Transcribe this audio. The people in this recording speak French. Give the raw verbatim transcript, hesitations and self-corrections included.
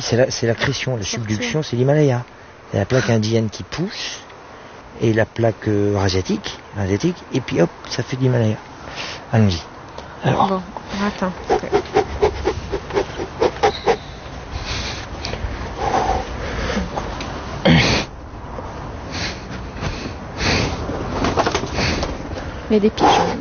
c'est la, c'est l'accrétion, la subduction, c'est l'Himalaya. C'est la plaque indienne qui pousse, et la plaque euh, asiatique, asiatique, et puis hop, ça fait l'Himalaya. Allons-y. Alors. Bon, attends. Il y a des pigeons.